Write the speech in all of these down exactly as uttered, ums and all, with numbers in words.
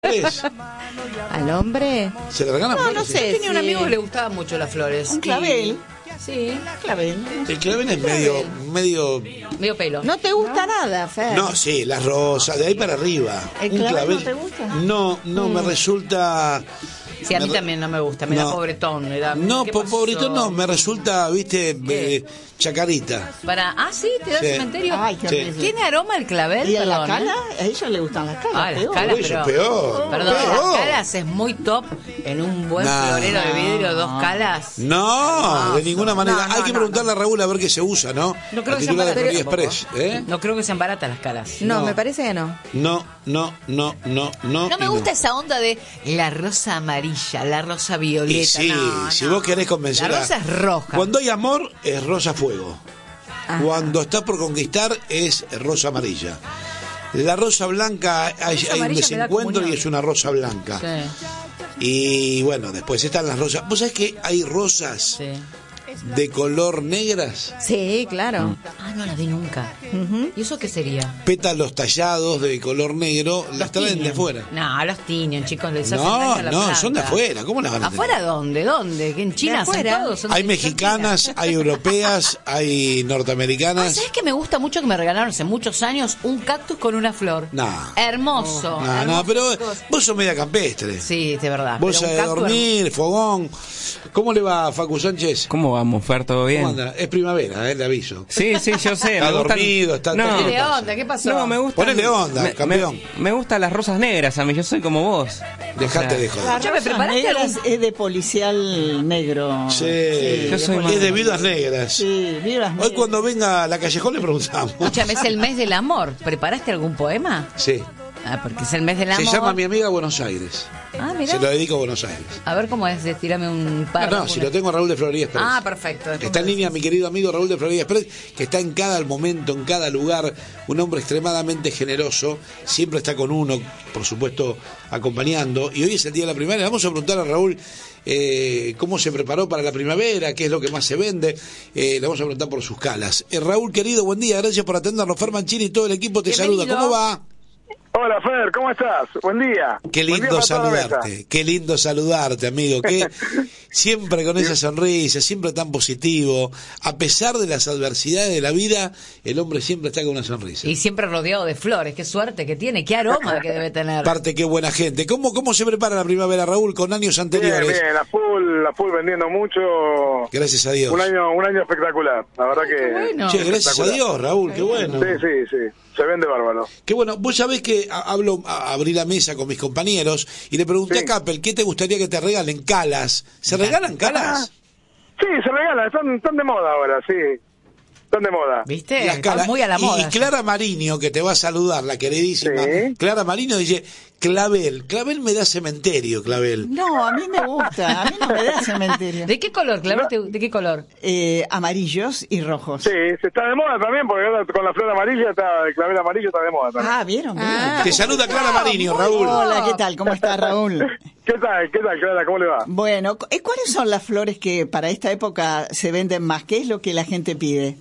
¿Al hombre? ¿Se le regalan No, flores? no sé. Yo tenía un sí. amigo que le gustaban mucho las flores. Un clavel. Y... Sí, Clavel. El clavel es medio, medio... medio pelo. No te gusta nada, Fer. No, sí, las rosas, de ahí para arriba. ¿El Un clavel no te gusta? No, no, Mm. me resulta... Sí, a mí me- también no me gusta, me da No. pobretón. Me da, No, ¿qué po- pasó? pobretón no, me resulta, viste, eh, chacarita. Para... Ah, sí, te da Sí. cementerio. Ay, qué Sí. horrible. ¿Tiene aroma el clavel? ¿Y a la Perdón, cala? ¿eh? A ellos les gustan las calas. Ah, las peor. calas, Eso pero... es peor. Perdón, peor. las calas es muy top en un buen No. florero de vidrio, dos calas. No, No, de ninguna manera. no, no, Hay que no, preguntarle a Raúl a ver qué se usa, ¿no? No creo La que sean titular de baratas Florida tampoco. Express, ¿eh? No creo que sean baratas las calas. No, No. me parece que no. No, no, no, no, no. No me y gusta esa onda de la rosa amarilla, la rosa violeta. Y sí, no, si no. vos querés convencer La a- rosa es roja. Cuando hay amor, es rosa fuego. Ajá. Cuando estás por conquistar, es rosa amarilla. La rosa blanca, hay, rosa hay un amarilla me da desencuentro comunión. y es una rosa blanca. Sí, Y bueno, después están las rosas. ¿Vos sabés que hay rosas sí. de color negras? Sí, claro. Ah, no las vi nunca. Ujú. ¿Y eso qué sería? Pétalos tallados de color negro, las traen de tiñen. afuera. No, los tiñen, chicos. Les hacen No, daño a la no, planta. son de afuera. ¿Cómo las van a tener? ¿Afuera dónde? ¿Dónde? ¿Que en China De hacen afuera. todo? Son Hay de- mexicanas, son hay europeas, hay Ah, norteamericanas. ¿sabes que me gusta mucho que me regalaron hace muchos años un cactus con una flor? No. Hermoso. No, no, hermoso. pero vos sos media campestre. Sí, de verdad. Vos pero un sabés cactus dormir, fogón. ¿Cómo le va, Facu Sánchez? ¿Cómo vamos, Fer? ¿Todo bien? ¿Cómo anda? Es primavera, eh, le aviso. Sí, sí, yo sé. Está me gustan- dormido, está- No, está- ¿Qué onda? ¿Qué pasó? no, me gustan... Ponele onda, me, campeón. Me, me gustan las rosas negras a mí, yo soy como vos. Dejate O sea, de joder. Las Ya me rosas preparaste negras algún- es de policial negro. Sí, Yo soy es más- de viudas negras. Sí, viudas Hoy negras. cuando venga a la Callejón le preguntamos. Escúchame, es el mes del amor. ¿Preparaste algún poema? Sí. Ah, porque es el mes del Se amor. llama Mi amiga Buenos Aires. Ah, mira. Se lo dedico a Buenos Aires. A ver cómo es, tírame un No, par. no, si lo tengo a Raúl de Florida Express. Ah, perfecto. Después Está en me línea mi querido amigo Raúl de Florida Express, que está en cada momento, en cada lugar, un hombre extremadamente generoso, siempre está con uno, por supuesto, acompañando, y hoy es el día de la primavera. Vamos a preguntar a Raúl eh, cómo se preparó para la primavera, qué es lo que más se vende, eh, le vamos a preguntar por sus calas. Eh, Raúl, querido, buen día, gracias por atendernos. Fer Mancini y todo el equipo te Bienvenido. saluda, ¿cómo va? Hola Fer, ¿cómo estás? Buen día. Qué Buen día lindo para toda la mesa. saludarte, qué lindo saludarte, amigo. Que siempre con esa sonrisa, siempre tan positivo. A pesar de las adversidades de la vida, el hombre siempre está con una sonrisa. Y siempre rodeado de flores. Qué suerte que tiene, qué aroma que debe tener. Aparte, qué buena gente. ¿Cómo, cómo se prepara la primavera, Raúl, con años Bien, anteriores? bien, la full, la full vendiendo mucho. Gracias a Dios. Un año, un año espectacular. La verdad que. qué bueno. Che, gracias a espectacular. Dios, Raúl, qué bueno. Sí, sí, sí. Se vende bárbaro. Qué bueno. Vos sabés que a- hablo, a- abrí la mesa con mis compañeros y le pregunté Sí. a Capel, ¿qué te gustaría que te regalen? Calas. ¿Se regalan calas? Sí, se regalan, están, están de moda ahora, sí. Están de moda. ¿Viste? Las Está calas. muy a la Y- moda. Y, Clara Mariño, que te va a saludar, la queridísima. Sí. Clara Mariño dice, Clavel. Clavel me da cementerio, Clavel. No, a mí me gusta. A mí no me da cementerio. ¿De qué color, Clavel? ¿De ¿De qué color? Eh, amarillos y rojos. Sí, se está de moda también, porque ahora con la flor amarilla, está, el clavel amarillo está de moda también. Ah, ¿vieron? Ah. Te saluda Clara Mariño, Raúl. Hola, ¿qué tal? ¿Cómo está Raúl? ¿Qué tal, qué tal, Clara? ¿Cómo le va? Bueno, cu- eh, ¿cuáles son las flores que para esta época se venden más? ¿Qué es lo que la gente pide?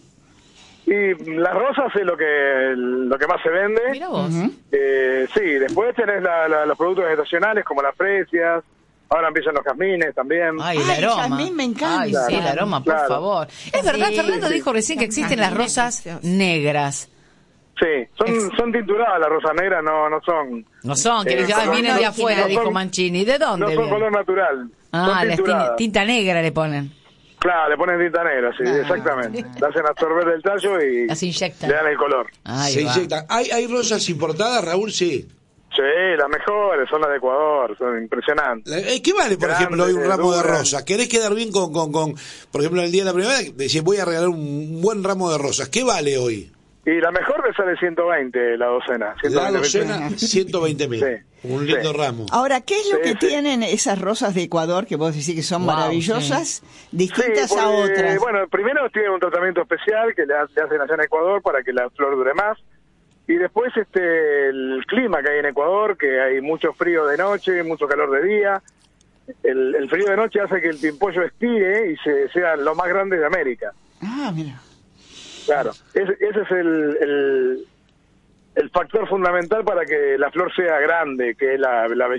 Y las rosas es lo que lo que más se vende. Mira vos. Ujú. Eh, sí, después tenés la- la- los productos estacionales como las fresias, ahora empiezan los jazmines también. Ay, el Ay, el aroma. jazmín me encanta. Ay, sí, el aroma, por Claro. favor. Es verdad, Sí, Fernando sí. dijo recién que existen las rosas negras. Sí, son, Ex- son tinturadas las rosas negras, no no son No son, que Eh, ya no, vienen no, de afuera, no dijo son- Mancini. ¿De dónde no son vienen? color natural. Ah, son las tin- tinturadas. tinta negra le ponen. Claro, le ponen tinta negra, sí, exactamente. La hacen absorber del tallo y Las inyectan. le dan el color. Ahí Se va. inyectan. ¿Hay, ¿Hay rosas importadas, Raúl? Sí. Sí, las mejores son las de Ecuador, son impresionantes. Eh, ¿Qué vale, por Grande, ejemplo, hoy un ramo de dura. rosas? ¿Querés quedar bien con, con, con, por ejemplo, el día de la primavera? Decís, voy a regalar un buen ramo de rosas. ¿Qué vale hoy? Y la mejor me sale ciento veinte la docena. La ciento veinte docena, ciento veinte mil. Sí. Un lindo Sí. ramo. Ahora, ¿qué es lo Sí, que sí. tienen esas rosas de Ecuador que vos decís que son Wow, maravillosas, Sí, distintas a porque, otras? Bueno, primero tienen un tratamiento especial que le, ha- le hacen allá en Ecuador para que la flor dure más. Y después este el clima que hay en Ecuador, que hay mucho frío de noche, mucho calor de día. El, el frío de noche hace que el pimpollo estire y se, sea lo más grande de América. Ah, mira. Claro, ese, ese es el, el, el factor fundamental para que la flor sea grande, que es la, la